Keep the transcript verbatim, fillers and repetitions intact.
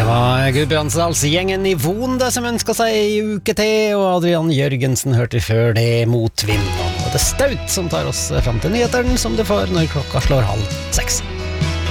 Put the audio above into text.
var Gudbrandsdals gjengen i Von det som ønsket seg i uke til, og Adrian Jørgensen hørte før det Motvind. Og det er Staut som tar oss frem til nyheteren som du får når klokka slår halv seks.